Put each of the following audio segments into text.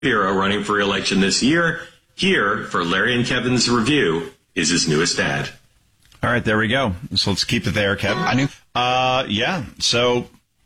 Shapiro running for re-election this year. Here, for Larry and Kevin's review, is his newest ad. All right, there we go. So let's keep it there, Kevin. I knew. Yeah, so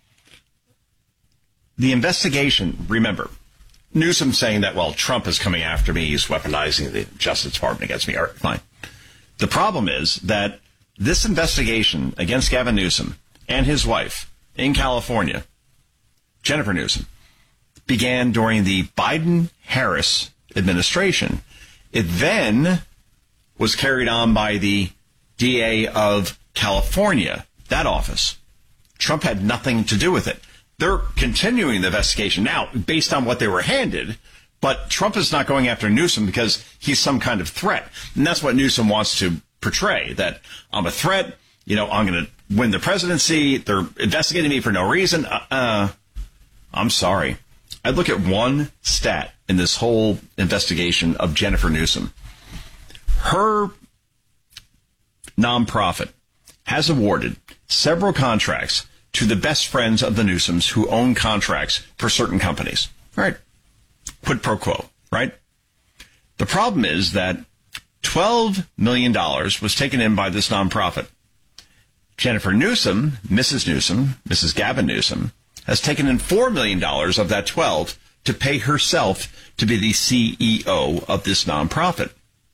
the investigation, remember, Newsom saying that, well, Trump is coming after me, he's weaponizing the Justice Department against me. All right, fine. The problem is that this investigation against Gavin Newsom and his wife in California, Jennifer Newsom, began during the Biden-Harris administration. It then was carried on by the DA of California, that office. Trump had nothing to do with it. They're continuing the investigation now based on what they were handed, but Trump is not going after Newsom because he's some kind of threat. And that's what Newsom wants to portray, that I'm a threat, I'm going to win the presidency, they're investigating me for no reason. I'm sorry. I'd look at one stat in this whole investigation of Jennifer Newsom. Her nonprofit has awarded several contracts to the best friends of the Newsoms who own contracts for certain companies. Right? Quid pro quo, right? The problem is that $12 million was taken in by this nonprofit. Jennifer Newsom, Mrs. Gavin Newsom, has taken in $4 million of that 12 to pay herself to be the CEO of this nonprofit.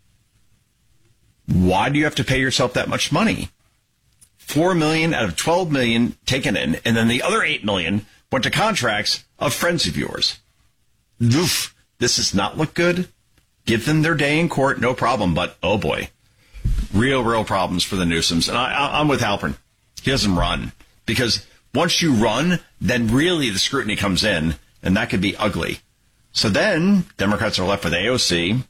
Why do you have to pay yourself that much money? $4 million out of $12 million taken in, and then the other $8 million went to contracts of friends of yours. Oof, this does not look good. Give them their day in court, no problem, but oh boy. Real problems for the Newsoms. And I'm with Halpern. He doesn't run. Because once you run, then really the scrutiny comes in, and that could be ugly. So then, Democrats are left with AOC,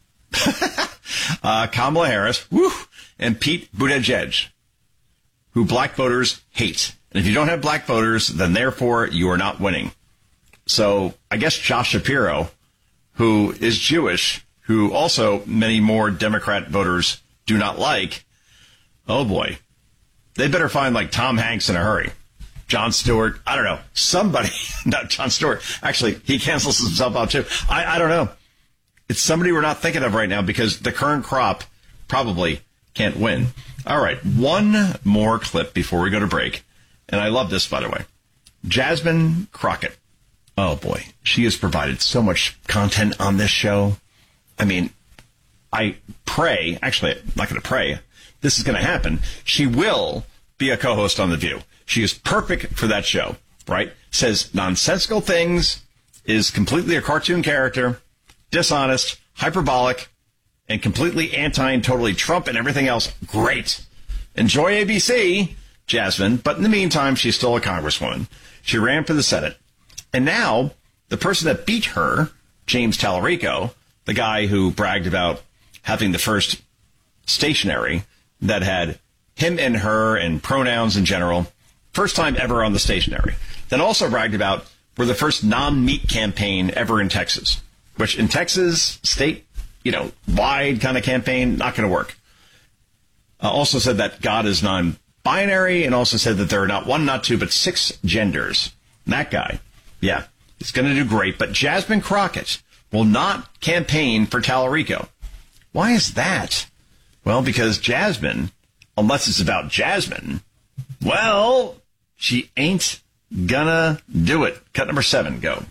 Kamala Harris, and Pete Buttigieg, who black voters hate. And if you don't have black voters, then therefore you are not winning. So I guess Josh Shapiro, who is Jewish, who also many more Democrat voters do not like, oh boy, they better find like Tom Hanks in a hurry. Jon Stewart, I don't know, somebody, not Jon Stewart. Actually, he cancels himself out too. I don't know. It's somebody we're not thinking of right now because the current crop probably can't win. All right, one more clip before we go to break. And I love this, by the way. Jasmine Crockett. Oh, boy. She has provided so much content on this show. I mean, I pray, actually, I'm not going to pray. This is going to happen. She will be a co-host on The View. She is perfect for that show, right? Says nonsensical things, is completely a cartoon character, dishonest, hyperbolic, and completely anti and totally Trump and everything else. Great. Enjoy ABC, Jasmine. But in the meantime, she's still a congresswoman. She ran for the Senate. And now, the person that beat her, James Tallarico, the guy who bragged about having the first stationery that had him and her and pronouns in general, first time ever on the stationery. Then also bragged about we're the first non-meat campaign ever in Texas, which in Texas, state, wide kind of campaign, not going to work. Also said that God is non-binary and also said that there are not one, not two, but 6 genders. That guy, yeah, he's going to do great. But Jasmine Crockett will not campaign for Tallarico. Why is that? Well, because Jasmine, unless it's about Jasmine, well, she ain't gonna do it. Cut number 7, go.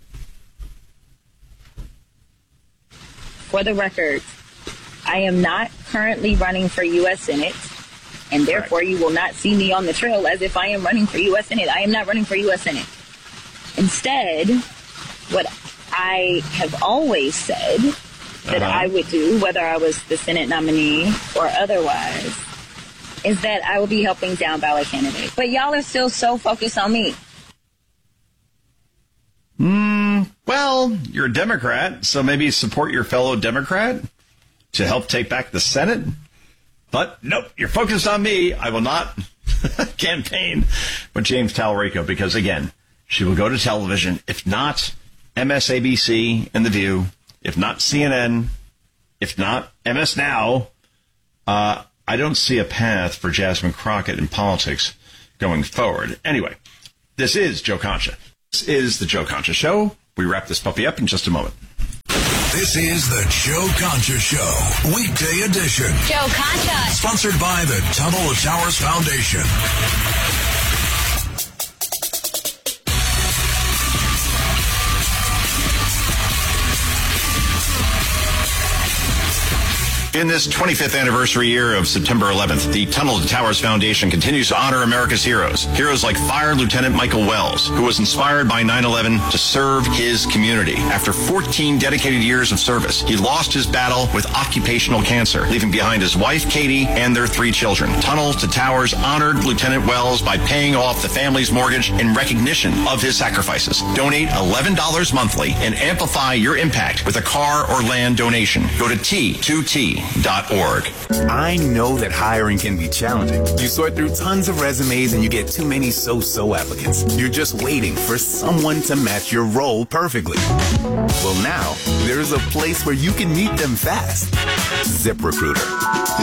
For the record, I am not currently running for U.S. Senate, and therefore you will not see me on the trail as if I am running for U.S. Senate. I am not running for U.S. Senate. Instead, what I have always said that I would do, whether I was the Senate nominee or otherwise, is that I will be helping down ballot candidates. But y'all are still so focused on me. Well, you're a Democrat, so maybe support your fellow Democrat to help take back the Senate. But nope, you're focused on me. I will not campaign with James Tallarico because, again, she will go to television, if not MSNBC and The View, if not CNN, if not MS Now. I don't see a path for Jasmine Crockett in politics going forward. Anyway, this is Joe Concha. This is the Joe Concha Show. We wrap this puppy up in just a moment. This is the Joe Concha Show, weekday edition. Joe Concha. Sponsored by the Tunnel to Towers Foundation. In this 25th anniversary year of September 11th, the Tunnel to Towers Foundation continues to honor America's heroes. Heroes like Fire Lieutenant Michael Wells, who was inspired by 9/11 to serve his community. After 14 dedicated years of service, he lost his battle with occupational cancer, leaving behind his wife, Katie, and their 3 children. Tunnel to Towers honored Lieutenant Wells by paying off the family's mortgage in recognition of his sacrifices. Donate $11 monthly and amplify your impact with a car or land donation. Go to T2T.org. I know that hiring can be challenging. You sort through tons of resumes and you get too many so-so applicants. You're just waiting for someone to match your role perfectly. Well, now there's a place where you can meet them fast. ZipRecruiter.